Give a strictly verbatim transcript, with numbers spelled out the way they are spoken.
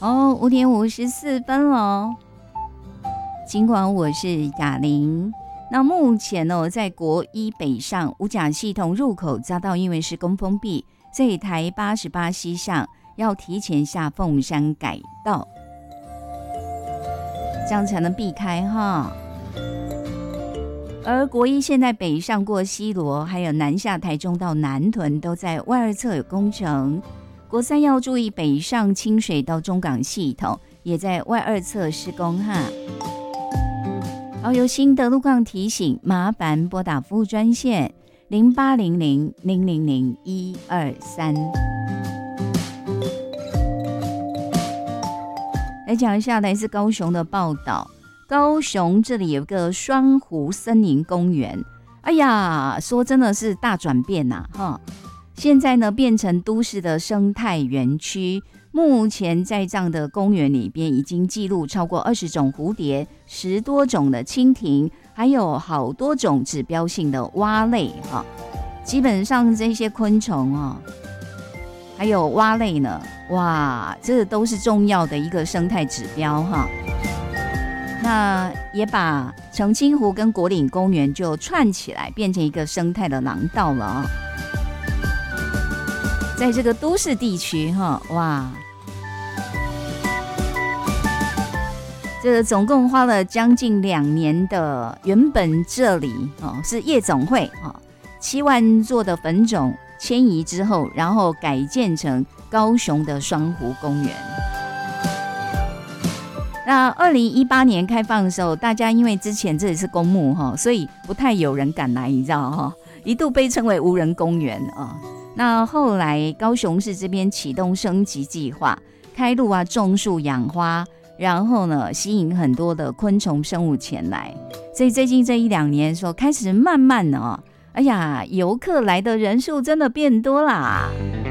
哦，五点五十四分了。尽管我是雅玲，那目前呢，在国一北上五甲系统入口匝道因为施工封闭，所以台八十八西上要提前下凤山改道，这样才能避开哈。而国一现在北上过西螺，还有南下台中到南屯，都在外二侧有工程。国三要注意北上清水到中港系统，也在外二侧施工哈。好，有新的路况提醒，麻烦拨打服务专线零八零零零零零一二三。来讲一下来自高雄的报道。高雄这里有个双湖森林公园，哎呀，说真的是大转变呐、啊，哈！现在呢变成都市的生态园区，目前在这样的公园里边已经记录超过二十种蝴蝶，十多种的蜻蜓，还有好多种指标性的蛙类哈。基本上这些昆虫啊，还有蛙类呢，哇，这都是重要的一个生态指标哈。那也把澄清湖跟国岭公园就串起来，变成一个生态的廊道了啊！在这个都市地区哈，哇，这个总共花了将近两年的，原本这里哦是夜总会哦，七万座的粉种迁移之后，然后改建成高雄的双湖公园。那二零一八年开放的时候，大家因为之前这里是公墓哈，所以不太有人敢来，你知道哈，一度被称为无人公园啊。那后来高雄市这边启动升级计划，开路啊，种树养花，然后呢，吸引很多的昆虫生物前来，所以最近这一两年说开始慢慢的哦，哎呀，游客来的人数真的变多啦。